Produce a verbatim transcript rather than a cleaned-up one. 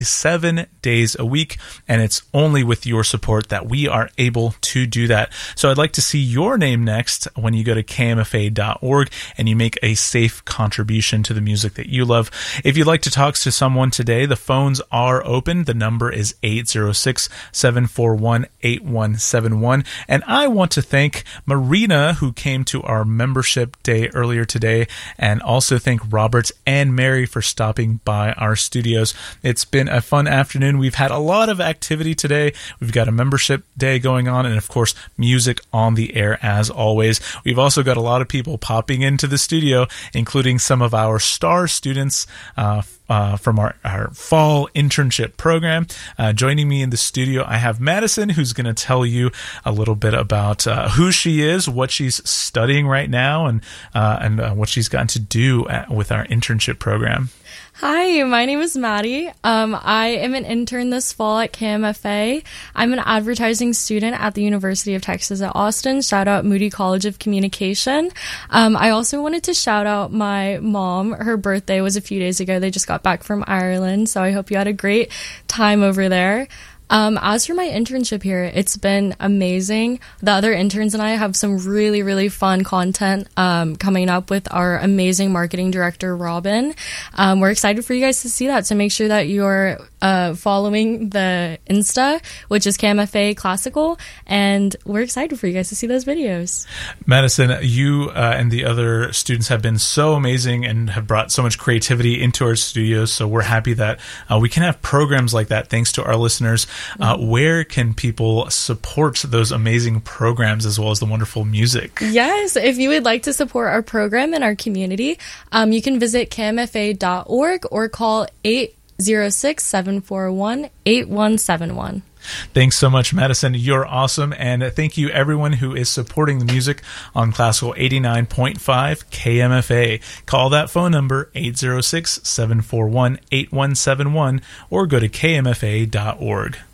seven days a week, and it's only with your support that we are able to do that. So I'd like to see your name next when you go to K M F A dot org and you make a safe contribution to the music that you love. If you'd like to talk to someone today, the phones are open. The number is eight zero six, seven four one, eight one seven one. And I want to thank Marina, who came to our membership day earlier today, and also thank Robert and Mary for stopping by our studios. It's been a fun afternoon. We've had a lot of activity today. We've got a membership day going on, and of course, music on the air as always. We've also got a lot of people popping into the studio, including some of our STAR students uh, uh, from our, our fall internship program. Uh, joining me in the studio, I have Madison, who's going to tell you a little bit about uh, who she is, what she's studying right now, and uh, and uh, what she's gotten to do at, with our internship program. Hi, my name is Maddie. Um, I am an intern this fall at K M F A. I'm an advertising student at the University of Texas at Austin. Shout out Moody College of Communication. Um, I also wanted to shout out my mom. Her birthday was a few days ago. They just got back from Ireland, so I hope you had a great time over there. Um, as for my internship here, it's been amazing. The other interns and I have some really, really fun content um, coming up with our amazing marketing director, Robin. Um, we're excited for you guys to see that, so make sure that you're uh, following the Insta, which is K M F A Classical, and we're excited for you guys to see those videos. Madison, you uh, and the other students have been so amazing and have brought so much creativity into our studios, so we're happy that uh, we can have programs like that thanks to our listeners. Uh, where can people support those amazing programs as well as the wonderful music? Yes, if you would like to support our program and our community, um, you can visit K M F A dot org or call eight zero six, seven four one, eight one seven one. Thanks so much, Madison. You're awesome. And thank you, everyone who is supporting the music on Classical eighty-nine point five K M F A. Call that phone number, eight zero six, seven four one, eight one seven one, or go to K M F A dot org.